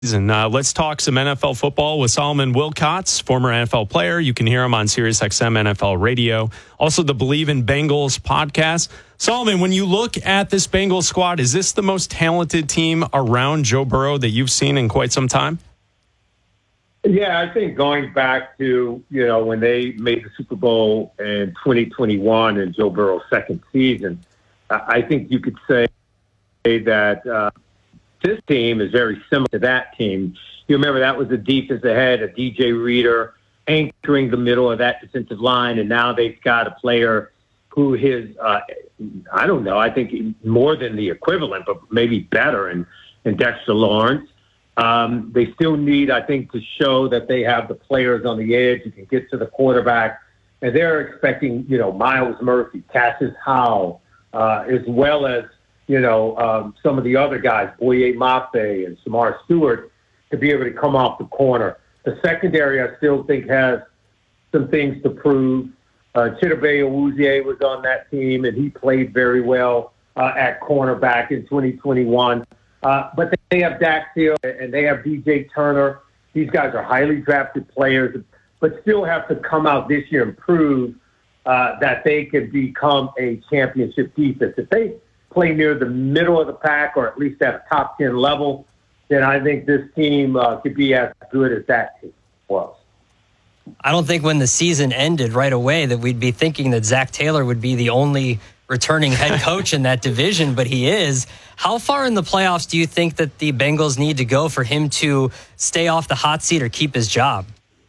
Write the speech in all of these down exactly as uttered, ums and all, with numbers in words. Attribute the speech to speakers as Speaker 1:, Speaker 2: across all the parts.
Speaker 1: And uh, let's talk some N F L football with Solomon Wilcots, former N F L player. You can hear him on SiriusXM N F L Radio. Also, the Believe in Bengals podcast. Solomon, when you look at this Bengals squad, is this the most talented team around Joe Burrow that you've seen in quite some time?
Speaker 2: Yeah, I think going back to, you know, when they made the Super Bowl in twenty twenty-one and Joe Burrow's second season, I think you could say that uh, this team is very similar to that team. You remember that was a defense that had a D J Reader anchoring the middle of that defensive line, and now they've got a player who is, uh, I don't know, I think more than the equivalent, but maybe better in, in Dexter Lawrence. Um, they still need, I think, to show that they have the players on the edge who can get to the quarterback. And they're expecting, you know, Myles Murphy, Cassius Howell, uh, as well as, you know, um, some of the other guys, Boye Mafe and Samar Stewart, to be able to come off the corner. The secondary, I still think, has some things to prove. Uh, Chidobe Awuzie was on that team, and he played very well uh, at cornerback in twenty twenty-one. Uh, but they have Dax Hill and they have D J Turner. These guys are highly drafted players, but still have to come out this year and prove uh, that they can become a championship defense. If they play near the middle of the pack or at least at a top ten level, then I think this team uh, could be as good as that team was.
Speaker 3: I don't think when the season ended right away that we'd be thinking that Zach Taylor would be the only returning head coach in that division, but he is. How far in the playoffs do you think that the Bengals need to go for him to stay off the hot seat or keep his job?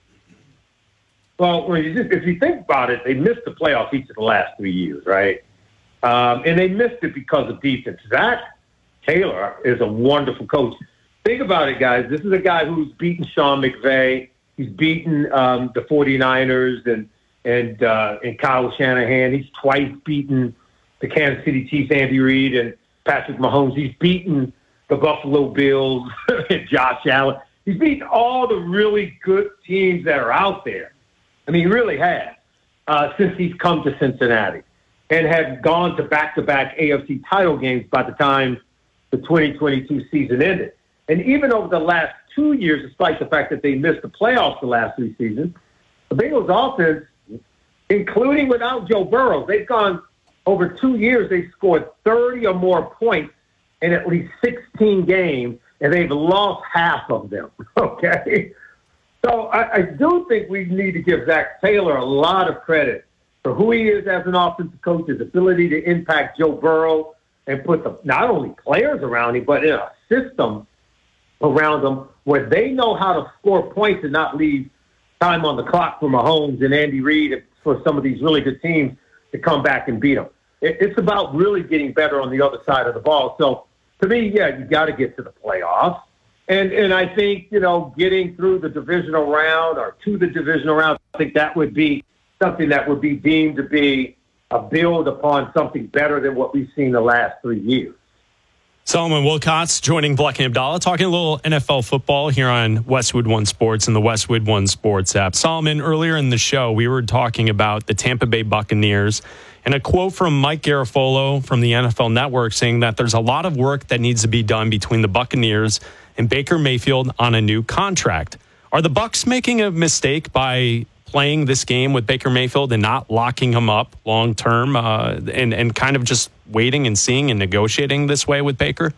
Speaker 2: Well, when you just, if you think about it, they missed the playoffs each of the last three years, right? Um, and they missed it because of defense. Zach Taylor is a wonderful coach. Think about it, guys. This is a guy who's beaten Sean McVay. He's beaten um, the 49ers and and uh, and Kyle Shanahan. He's twice beaten the Kansas City Chiefs, Andy Reid and Patrick Mahomes. He's beaten the Buffalo Bills and Josh Allen. He's beaten all the really good teams that are out there. I mean, he really has uh, since he's come to Cincinnati and had gone to back-to-back A F C title games by the time the twenty twenty-two season ended. And even over the last two years, despite the fact that they missed the playoffs the last three seasons, the Bengals offense, including without Joe Burrow, they've gone over two years, they've scored thirty or more points in at least sixteen games, and they've lost half of them, okay? So I, I do think we need to give Zach Taylor a lot of credit for who he is as an offensive coach, his ability to impact Joe Burrow and put the, not only players around him, but in a system around them where they know how to score points and not leave time on the clock for Mahomes and Andy Reid and for some of these really good teams to come back and beat them. It, it's about really getting better on the other side of the ball. So to me, yeah, you got to get to the playoffs. And and I think, you know, getting through the divisional round or to the divisional round, I think that would be something that would be deemed to be a build upon something better than what we've seen the last three years.
Speaker 1: Solomon Wilcots joining Black and Abdallah, talking a little N F L football here on Westwood One Sports and the Westwood One Sports app. Solomon, earlier in the show, we were talking about the Tampa Bay Buccaneers and a quote from Mike Garafolo from the N F L Network saying that there's a lot of work that needs to be done between the Buccaneers and Baker Mayfield on a new contract. Are the Bucs making a mistake by playing this game with Baker Mayfield and not locking him up long term uh, and, and kind of just waiting and seeing and negotiating this way with Baker?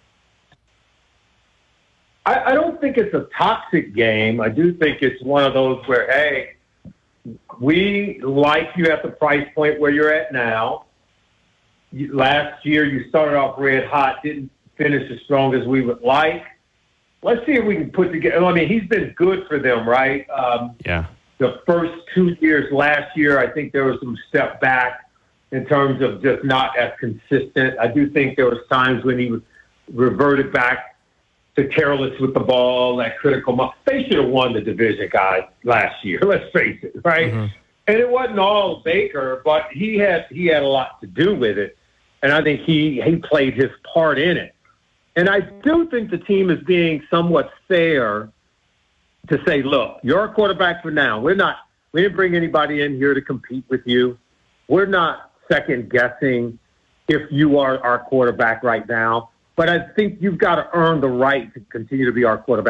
Speaker 2: I, I don't think it's a toxic game. I do think it's one of those where, hey, we like you at the price point where you're at now. You, last year you started off red hot, didn't finish as strong as we would like. Let's see if we can put together. I mean, he's been good for them, right? Um,
Speaker 1: yeah.
Speaker 2: The first two years last year, I think there was some step back in terms of just not as consistent. I do think there was times when he was reverted back to careless with the ball, that critical moment. They should have won the division, guys, last year. Let's face it, right? Mm-hmm. And it wasn't all Baker, but he had he had a lot to do with it, and I think he he played his part in it. And I do think the team is being somewhat fair to say, look, you're a quarterback for now. We're not. We didn't bring anybody in here to compete with you. We're not second guessing if you are our quarterback right now. but I think you've got to earn the right to continue to be our quarterback.